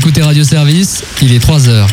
écoutez Radio Service, il est 3h.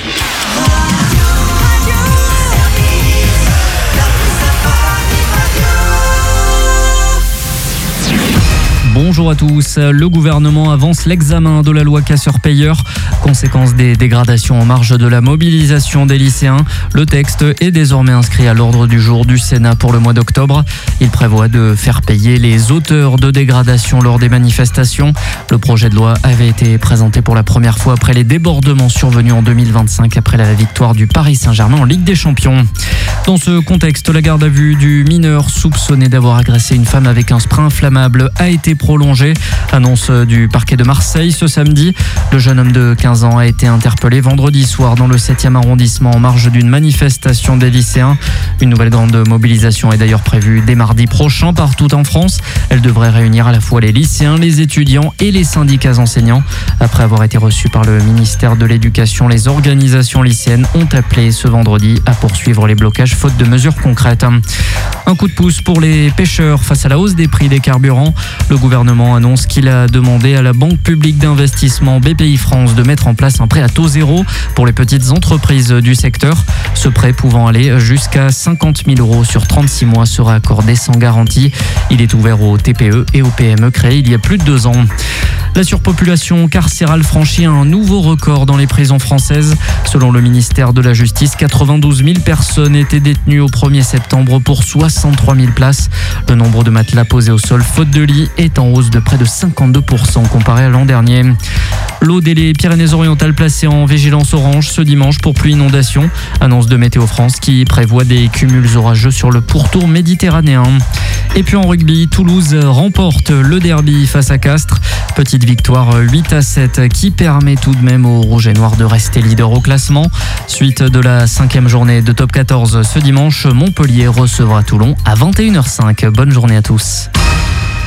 Bonjour à tous. Le gouvernement avance l'examen de la loi casseurs-payeurs. Conséquence des dégradations en marge de la mobilisation des lycéens. Le texte est désormais inscrit à l'ordre du jour du Sénat pour le mois d'octobre. Il prévoit de faire payer les auteurs de dégradations lors des manifestations. Le projet de loi avait été présenté pour la première fois après les débordements survenus en 2025 après la victoire du Paris Saint-Germain en Ligue des Champions. Dans ce contexte, la garde à vue du mineur soupçonné d'avoir agressé une femme avec un spray inflammable a été prolongée. Annonce du parquet de Marseille ce samedi. Le jeune homme de 15 ans a été interpellé vendredi soir dans le 7e arrondissement en marge d'une manifestation des lycéens. Une nouvelle grande mobilisation est d'ailleurs prévue dès mardi prochain partout en France. Elle devrait réunir à la fois les lycéens, les étudiants et les syndicats enseignants. Après avoir été reçus par le ministère de l'Éducation, les organisations lycéennes ont appelé ce vendredi à poursuivre les blocages faute de mesures concrètes. Un coup de pouce pour les pêcheurs face à la hausse des prix des carburants. Le gouvernement annonce qu'il a demandé à la Banque publique d'investissement BPI France de mettre en place un prêt à taux zéro pour les petites entreprises du secteur. Ce prêt pouvant aller jusqu'à 50 000 € sur 36 mois sera accordé sans garantie. Il est ouvert aux TPE et aux PME créés il y a plus de 2 ans. La surpopulation carcérale franchit un nouveau record dans les prisons françaises. Selon le ministère de la Justice, 92 000 personnes étaient détenues au 1er septembre pour 63 000 places. Le nombre de matelas posés au sol faute de lit est en hausse de près de 52% comparé à l'an dernier. L'Aude et les Pyrénées-Orientales placées en vigilance orange ce dimanche pour pluie inondation. Annonce de Météo France qui prévoit des cumuls orageux sur le pourtour méditerranéen. Et puis en rugby, Toulouse remporte le derby face à Castres. Petite victoire 8-7 qui permet tout de même aux Rouges et Noirs de rester leader au classement. Suite de la 5e journée de Top 14 ce dimanche, Montpellier recevra Toulon à 21h05. Bonne journée à tous.